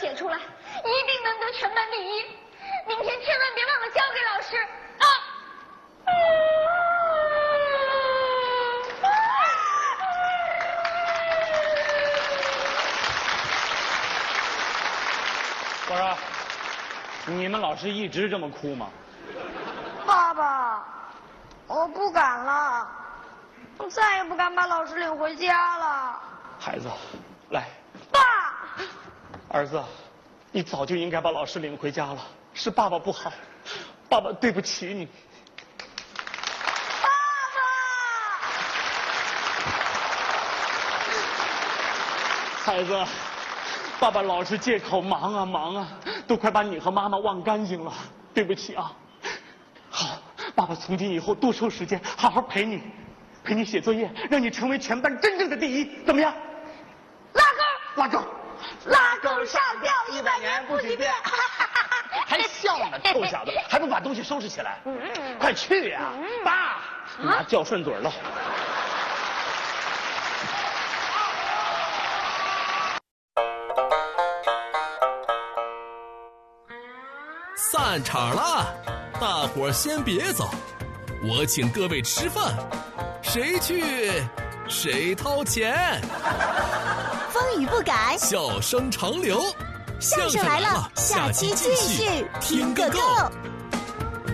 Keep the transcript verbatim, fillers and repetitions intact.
写出来，一定能得全班第一。明天千万别忘了交给老师啊！ 我说，你们老师一直这么哭吗？ 爸爸，我不敢了，我再也不敢把老师领回家了。 孩子，来。 爸。 儿子，你早就应该把老师领回家了，是爸爸不好，爸爸对不起你。 爸爸。孩子。爸爸老是借口忙啊忙啊，都快把你和妈妈忘干净了，对不起啊。好，爸爸从今以后多抽时间，好好陪你，陪你写作业，让你成为全班真正的第一，怎么样？ 拉钩， 拉钩， 拉钩上吊一百年不许变。 还笑呢，臭小子，还不把东西收拾起来？快去呀，爸，妈叫顺嘴了。 散场了，大伙儿先别走，我请各位吃饭，谁去谁掏钱。 风雨不改， 笑声长流， 相声来了，下期继续听个够。